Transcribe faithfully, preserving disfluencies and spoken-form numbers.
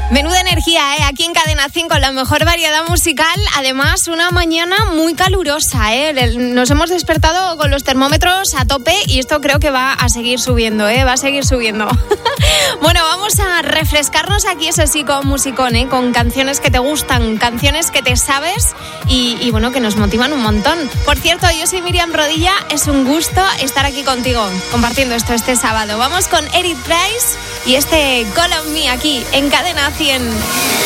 Menuda energía, ¿eh? Aquí en Cadena cien con la mejor variedad musical. Además, una mañana muy calurosa, ¿eh? Nos hemos despertado con los termómetros a tope y esto creo que va a seguir subiendo, ¿eh? Va a seguir subiendo. Bueno, vamos a refrescarnos aquí, eso sí, con musicón, ¿eh? Con canciones que te gustan, canciones que te sabes y, y bueno, que nos motivan un montón. Por cierto, yo soy Miriam Rodilla. Es un gusto estar aquí contigo compartiendo esto este sábado. Vamos con Eric Price y este Call on Me aquí en Cadena cien.